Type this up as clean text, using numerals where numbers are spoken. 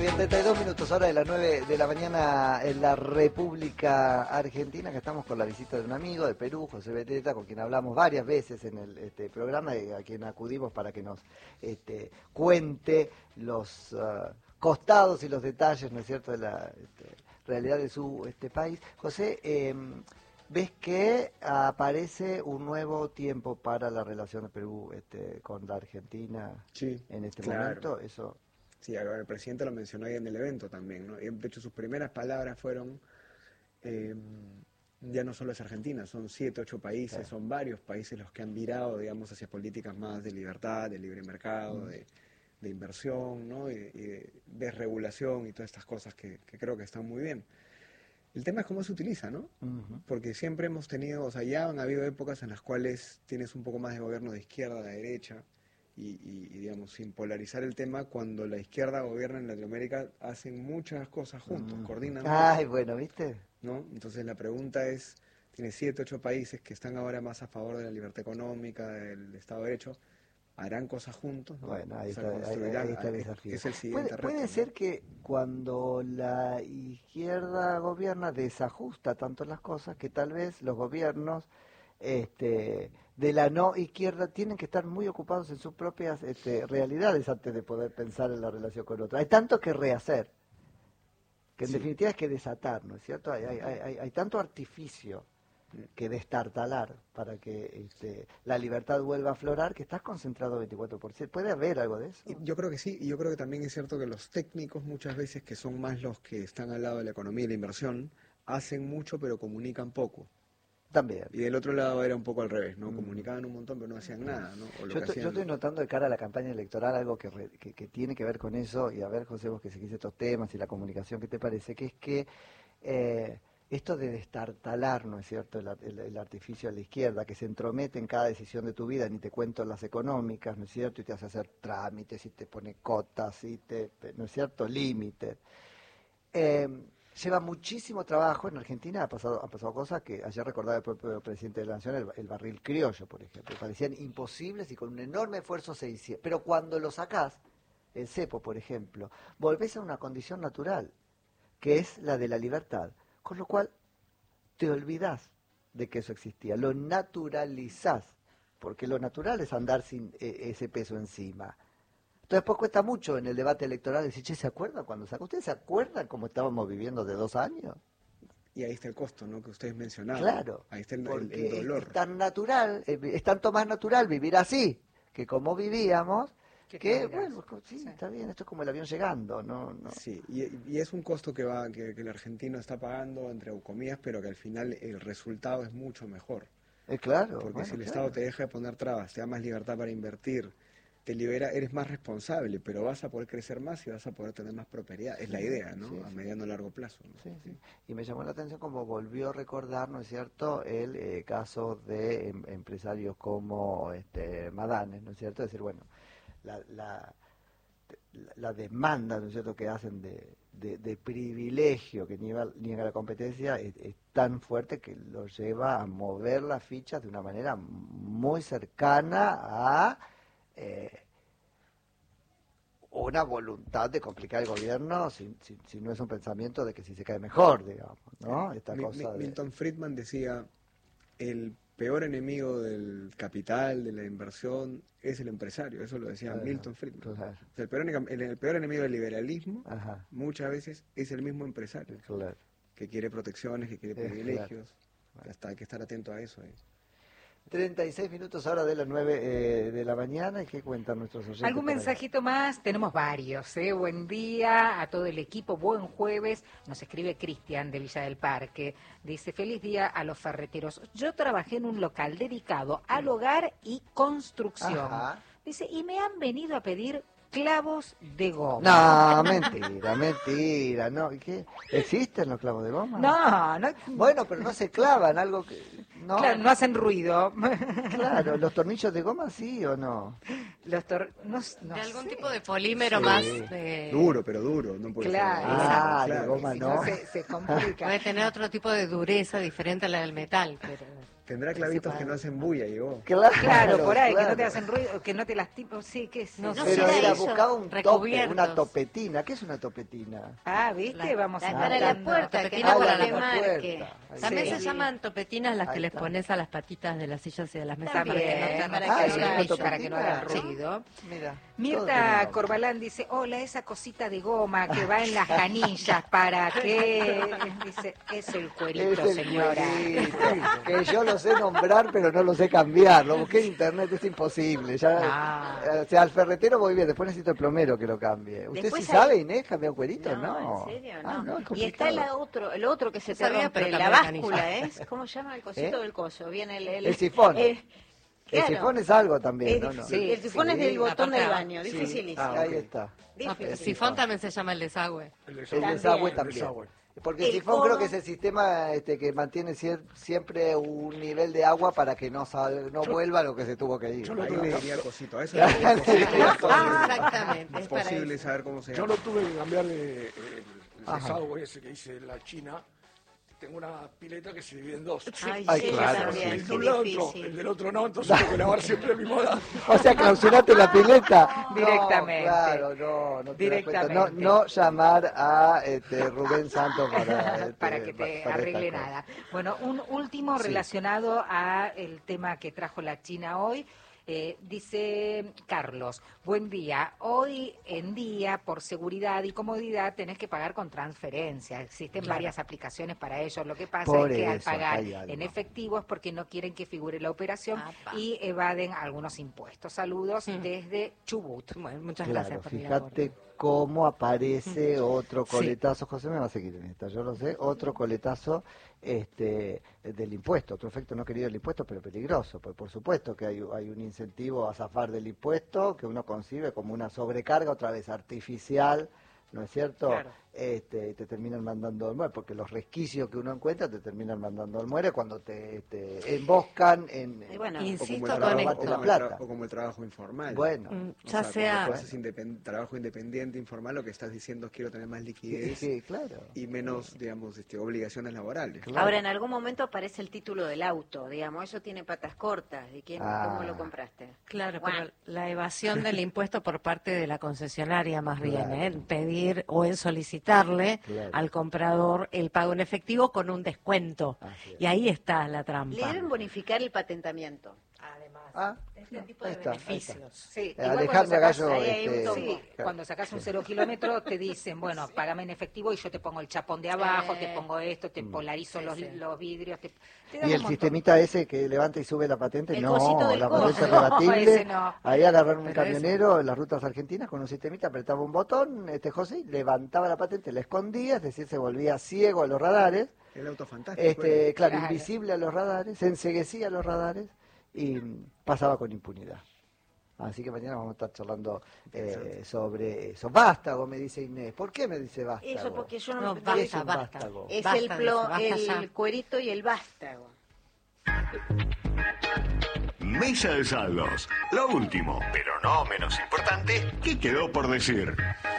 bien, 32 minutos, hora de las 9 de la mañana en la República Argentina, que estamos con la visita de un amigo de Perú, José Beteta, con quien hablamos varias veces en el programa, y a quien acudimos para que nos cuente los costados y los detalles, ¿no es cierto?, de la realidad de su país. José, ¿ves que aparece un nuevo tiempo para la relación de Perú con la Argentina en este momento? Eso... Sí, ahora el presidente lo mencionó ahí en el evento también, ¿no? Y de hecho sus primeras palabras fueron, ya no solo es Argentina, son 7, 8 países, son varios países los que han virado, digamos, hacia políticas más de libertad, de libre mercado, de inversión, ¿no? Y de desregulación y todas estas cosas que creo que están muy bien. El tema es cómo se utiliza, ¿no? Porque siempre hemos tenido, o sea, ya han habido épocas en las cuales tienes un poco más de gobierno de izquierda, de derecha, y digamos, sin polarizar el tema, cuando la izquierda gobierna en Latinoamérica, hacen muchas cosas juntos, coordinan Ay, mucho, bueno, ¿viste? ¿no? Entonces la pregunta es, tiene 7, 8 países que están ahora más a favor de la libertad económica, del Estado de Derecho, harán cosas juntos, ¿no? Bueno, ahí, o sea, ahí está el desafío. Es el siguiente reto, puede ¿no? ser que cuando la izquierda gobierna desajusta tanto las cosas que tal vez los gobiernos de la no izquierda tienen que estar muy ocupados en sus propias realidades antes de poder pensar en la relación con otra. Hay tanto que rehacer, que en definitiva es que desatar, ¿no es cierto? Hay tanto artificio que destartalar para que la libertad vuelva a aflorar, que estás concentrado 24%. ¿Puede haber algo de eso? Yo creo que sí, y yo creo que también es cierto que los técnicos muchas veces, que son más los que están al lado de la economía y la inversión, hacen mucho pero comunican poco. También. Y del otro lado era un poco al revés, ¿no? Comunicaban un montón pero no hacían nada, ¿no? O lo Yo estoy notando de cara a la campaña electoral algo que tiene que ver con eso, y a ver, José, vos que seguís estos temas y la comunicación, ¿qué te parece? Que es que esto de destartalar, ¿no es cierto?, el artificio a la izquierda, que se entromete en cada decisión de tu vida, ni te cuento las económicas, ¿no es cierto?, y te hace hacer trámites, y te pone cotas, y ¿no es cierto?, límites. Lleva muchísimo trabajo. En Argentina han pasado cosas que ayer recordaba el propio presidente de la Nación, el barril criollo, por ejemplo, parecían imposibles y con un enorme esfuerzo se hicieron. Pero cuando lo sacás, el cepo, por ejemplo, volvés a una condición natural, que es la de la libertad, con lo cual te olvidás de que eso existía, lo naturalizás, porque lo natural es andar sin ese peso encima. Entonces después cuesta mucho en el debate electoral decir, che, ¿se acuerdan cuando sacó? ¿Ustedes se acuerdan cómo estábamos viviendo de 2 años? Y ahí está el costo, ¿no?, que ustedes mencionaban. Claro, Ahí está el es dolor. tan natural, es tanto más natural vivir así que como vivíamos, que bueno, sí, está bien, esto es como el avión llegando, ¿no? Sí, y es un costo que el argentino está pagando, entre comillas, pero que al final el resultado es mucho mejor. Claro. Porque bueno, si el Estado te deja de poner trabas, te da más libertad para invertir, te libera, eres más responsable, pero vas a poder crecer más y vas a poder tener más prosperidad. Es la idea, ¿no? A mediano y largo plazo, ¿no? Sí. Y me llamó la atención como volvió a recordar, ¿no es cierto?, el caso de empresarios como Madanes, ¿no es cierto? Es decir, bueno, la demanda, ¿no es cierto?, que hacen de privilegio que niega la competencia es tan fuerte que lo lleva a mover las fichas de una manera muy cercana a una voluntad de complicar el gobierno, si no es un pensamiento de que si se cae mejor, digamos, ¿no? Esta cosa Milton Friedman decía, el peor enemigo del capital, de la inversión, es el empresario. Eso lo decía Milton Friedman. Claro. O sea, el peor enemigo del liberalismo, Ajá. muchas veces, es el mismo empresario. Claro. Que quiere protecciones, que quiere privilegios. Claro. Hasta hay que estar atento a eso. 36 minutos ahora de las 9 de la mañana. ¿Y qué cuentan nuestros oyentes? ¿Algún mensajito más? Tenemos varios. Buen día a todo el equipo, buen jueves. Nos escribe Cristian de Villa del Parque. Dice, feliz día a los ferreteros. Yo trabajé en un local dedicado al hogar y construcción. Ajá. Dice, y me han venido a pedir clavos de goma. No, mentira, no. ¿Y qué? ¿Existen los clavos de goma? No. Bueno, pero no se clavan, algo que... ¿No? Claro, no hacen ruido. Claro, ¿los tornillos de goma sí o no? No de algún sé. tipo de polímero Sí. más... Duro, pero duro. No puede Claro. ser. Ah, Claro. de goma Si no. no, se complica. Puede tener otro tipo de dureza diferente a la del metal, pero... Tendrá clavitos que no hacen bulla, llegó. Claro, por ahí, que no te claro. hacen ruido, que no te lastiman. Sí, que sí. No, Pero será era eso, buscaba un tope, recubiertos. una topetina. ¿Qué es una topetina? Ah, ¿viste? Vamos a Para la anotando. puerta, que Topetina no para te la marque. puerta. Ahí También Sí. se llaman topetinas las Ahí que les está. pones a las patitas de las sillas y de las mesas También, para que no te para que ¿es una hagan topetina? para que no hagan Sí. ruido. Mira. Mirta Corbalán dice, hola, esa cosita de goma que va en las canillas, ¿para qué? Dice, es el cuerito, Es el señora. cuerito, que yo lo sé nombrar, pero no lo sé cambiar. Lo busqué en internet, es imposible. Ya, o sea, al ferretero voy bien, después necesito el plomero que lo cambie. ¿Usted Después sí hay- sabe, Inés, cambiar cuerito? No, No. ¿en serio? Ah, No. es Y está complicado. el otro que se te Sabía, rompe, pero la cambié de báscula, canilla. ¿eh? ¿Cómo se llama el cosito ¿Eh? del coso? Viene El sifón. El claro. sifón es algo también, ¿no? No. Sí, el sifón es del botón del baño, dificilísimo. Ah, Ahí ok. está. No, Difícil. sifón también se llama el desagüe. El También. desagüe El también. desagüe. Porque el El sifón creo codo. que es el sistema que mantiene siempre un nivel de agua para que no vuelva lo que se tuvo que ir. Yo le diría cosito. A eso Ya, le diría cosito. Exactamente, Es es para posible eso. saber cómo se Yo llama. lo tuve que cambiar de Ajá. desagüe ese que hice en la China. Tengo una pileta que se divide en dos. Ay, Ay, sí, yo claro, también, El de qué un lado difícil. entró, el del otro no, entonces tengo que lavar siempre el mismo lado. O sea, clausuraste la pileta. Directamente. No, claro, no te das cuenta. Directamente. No llamar a Rubén Santos para que te para arregle esta cosa. nada. Bueno, un último Sí. relacionado a el tema que trajo la China hoy. Dice Carlos, buen día. Hoy en día, por seguridad y comodidad, tenés que pagar con transferencia. Existen varias aplicaciones para ello. Lo que pasa Por es que al eso, pagar hay algo. en efectivo es porque no quieren que figure la operación Apa. y evaden algunos impuestos. Saludos desde Chubut. Bueno, muchas Claro, gracias por el fíjate aporte. cómo aparece otro Sí. coletazo. José me va a seguir en esta, yo lo sé. Otro coletazo del impuesto, otro efecto no querido del impuesto, pero peligroso. Porque por supuesto que hay un incentivo a zafar del impuesto que uno concibe como una sobrecarga otra vez artificial, ¿no es cierto? Claro. Te terminan mandando al muere, porque los resquicios que uno encuentra te terminan mandando al muere cuando te emboscan en Y bueno, O como Insisto el con trabajo- robarte esto. la plata. o como el trabajo informal. Bueno, Ya cuando sea... tú haces trabajo independiente, informal, lo que estás diciendo es quiero tener más liquidez sí, claro. y menos, digamos, obligaciones laborales. Claro. Ahora, en algún momento aparece el título del auto, digamos, eso tiene patas cortas. ¿De quién? Ah. ¿Cómo lo compraste? Claro, Bueno. pero la evasión del impuesto por parte de la concesionaria más bien, Claro. en pedir o en solicitarle Claro. al comprador el pago en efectivo con un descuento. Así es. Y ahí está la Le trampa. deben bonificar el patentamiento. Además, Ah, este tipo ahí de está, ahí beneficios. Sí, Alejandra Gallo, ahí hay un tomo. Sí, cuando sacas un 0 kilómetro te dicen, bueno, págame en efectivo y yo te pongo el chapón de abajo, te pongo esto, te polarizo los vidrios. Te dan Mm. Y el un montón. sistemita ese que levanta y sube la patente, El no, cosito del la coso. patente No, rebatible. ese no. Ahí agarraron un Pero camionero en las rutas argentinas con un sistemita, apretaba un botón, José, levantaba la patente, la escondía, es decir, se volvía ciego a los radares, El auto fantástico. claro, Claro. invisible a los radares, se enceguecía a los radares y pasaba con impunidad. Así que mañana vamos a estar charlando sobre eso. Vástago, me dice Inés. ¿Por qué me dice vástago? Eso porque yo no, No, me ¿Qué es basta, un basta. vástago? Es Basta el, de eso, basta ya. el cuerito y el vástago. Mesa de saldos. Lo último, pero no menos importante, ¿qué quedó por decir?